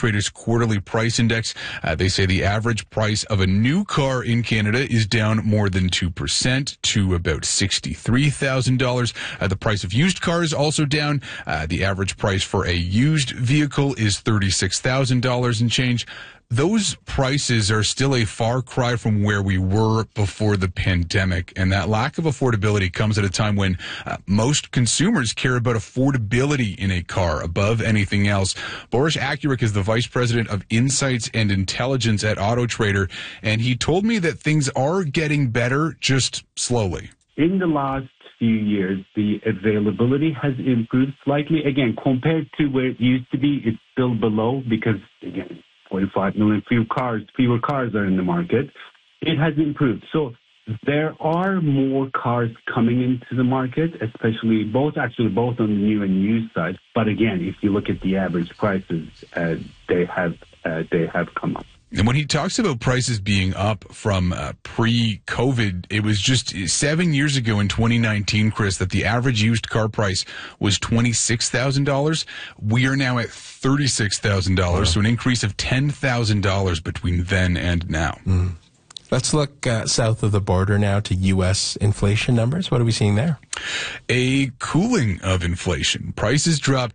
Trader's quarterly price index. They say the average price of a new car in Canada is down more than 2% to about $63,000. The price of used cars also down. The average price for a used vehicle is $36,000 and change. Those prices are still a far cry from where we were before the pandemic, and that lack of affordability comes at a time when most consumers care about affordability in a car above anything else. Boris Akurik is the Vice President of Insights and Intelligence at AutoTrader, and he told me that things are getting better, just slowly. In the last few years, the availability has improved slightly. Again, compared to where it used to be, it's still below because, again, 45 million fewer cars are in the market. It has improved. So there are more cars coming into the market, especially both on the new and used side. But again, if you look at the average prices, they have come up. And when he talks about prices being up from pre-COVID, it was just 7 years ago in 2019, Chris, that the average used car price was $26,000. We are now at $36,000, wow. So an increase of $10,000 between then and now. Mm. Let's look south of the border now to U.S. inflation numbers. What are we seeing there? A cooling of inflation. Prices dropped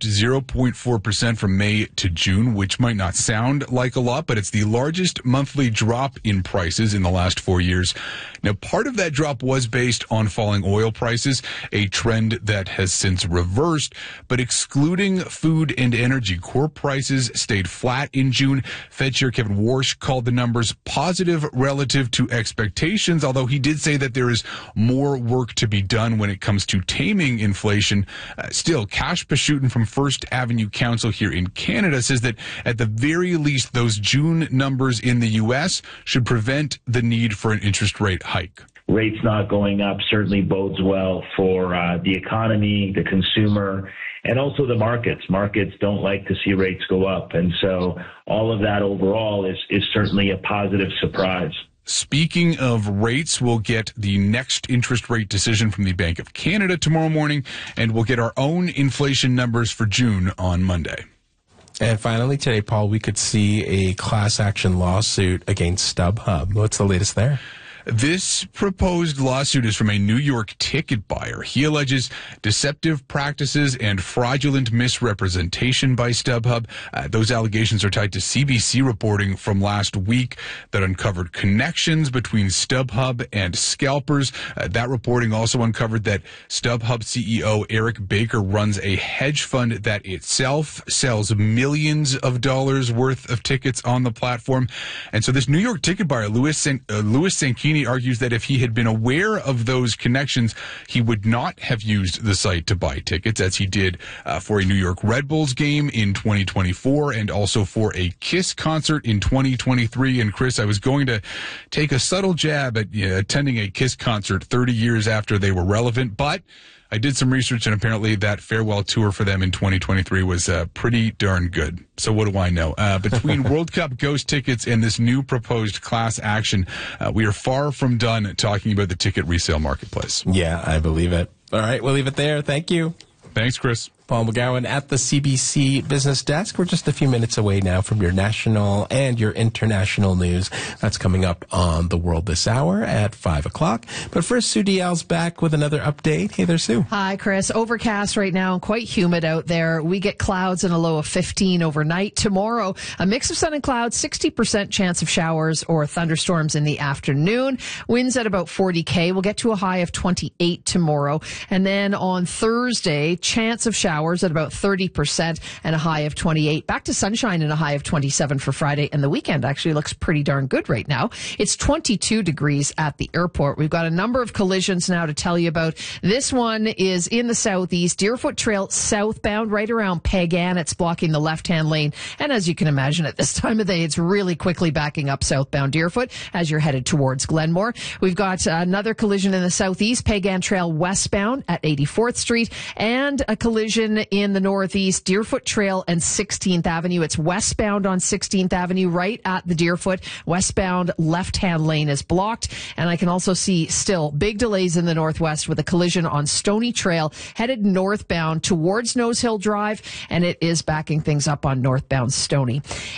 0.4% from May to June, which might not sound like a lot, but it's the largest monthly drop in prices in the last 4 years. Now, part of that drop was based on falling oil prices, a trend that has since reversed. But excluding food and energy, core prices stayed flat in June. Fed Chair Kevin Warsh called the numbers positive relative to expectations, although he did say that there is more work to be done when it comes to taming inflation. Still, Kash Pashutin from First Avenue Council here in Canada says that at the very least, those June numbers in the U.S. should prevent the need for an interest rate hike. Rates not going up certainly bodes well for the economy, the consumer, and also the markets. Markets don't like to see rates go up. And so all of that overall is certainly a positive surprise. Speaking of rates, we'll get the next interest rate decision from the Bank of Canada tomorrow morning, and we'll get our own inflation numbers for June on Monday. And finally today, Paul, we could see a class action lawsuit against StubHub. What's the latest there? This proposed lawsuit is from a New York ticket buyer. He alleges deceptive practices and fraudulent misrepresentation by StubHub. Those allegations are tied to CBC reporting from last week that uncovered connections between StubHub and scalpers. That reporting also uncovered that StubHub CEO Eric Baker runs a hedge fund that itself sells millions of dollars worth of tickets on the platform. And so this New York ticket buyer, Louis Sanchini, argues that if he had been aware of those connections, he would not have used the site to buy tickets, as he did for a New York Red Bulls game in 2024 and also for a KISS concert in 2023. And Chris, I was going to take a subtle jab at attending a KISS concert 30 years after they were relevant, but I did some research, and apparently that farewell tour for them in 2023 was pretty darn good. So what do I know? Between World Cup ghost tickets and this new proposed class action, we are far from done talking about the ticket resale marketplace. Yeah, I believe it. All right, we'll leave it there. Thank you. Thanks, Chris. Paul McGowan at the CBC Business Desk. We're just a few minutes away now from your national and your international news. That's coming up on The World This Hour at 5 o'clock. But first, Sue Dial's back with another update. Hey there, Sue. Hi, Chris. Overcast right now and quite humid out there. We get clouds and a low of 15 overnight. Tomorrow, a mix of sun and clouds, 60% chance of showers or thunderstorms in the afternoon. Winds at about 40 km. We'll get to a high of 28 tomorrow. And then on Thursday, chance of showers at about 30% and a high of 28. Back to sunshine and a high of 27 for Friday. And the weekend actually looks pretty darn good right now. It's 22 degrees at the airport. We've got a number of collisions now to tell you about. This one is in the southeast, Deerfoot Trail southbound, right around Pagan. It's blocking the left-hand lane. And as you can imagine, at this time of day, it's really quickly backing up southbound Deerfoot as you're headed towards Glenmore. We've got another collision in the southeast, Pagan Trail westbound at 84th Street, and a collision in the northeast, Deerfoot Trail and 16th Avenue. It's westbound on 16th Avenue, right at the Deerfoot. Westbound left-hand lane is blocked. And I can also see still big delays in the northwest with a collision on Stony Trail headed northbound towards Nose Hill Drive, and it is backing things up on northbound Stony.